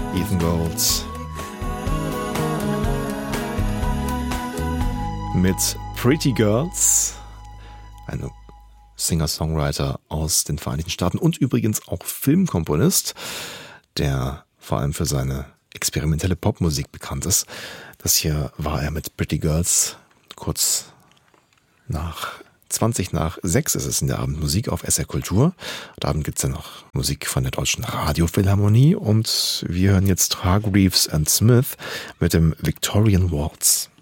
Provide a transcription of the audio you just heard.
Ethan Gold mit Pretty Girls, ein Singer-Songwriter aus den Vereinigten Staaten und übrigens auch Filmkomponist, der vor allem für seine experimentelle Popmusik bekannt ist. Das hier war er mit Pretty Girls kurz nach 20 nach 6 ist es in der Abendmusik auf SR Kultur. Heute Abend gibt es ja noch Musik von der Deutschen Radiophilharmonie und wir hören jetzt Hargreaves and Smith mit dem Victorian Waltz.